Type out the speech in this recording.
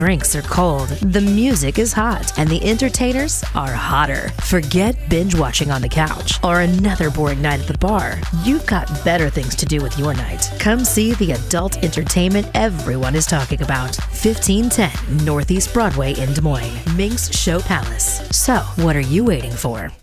Drinks are cold, the music is hot, and the entertainers are hotter. Forget binge watching on the couch or another boring night at the bar. You've got better things to do with your night. Come see the adult entertainment everyone is talking about. 1510 Northeast Broadway in Des Moines. Minx Show Palace. So, what are you waiting for?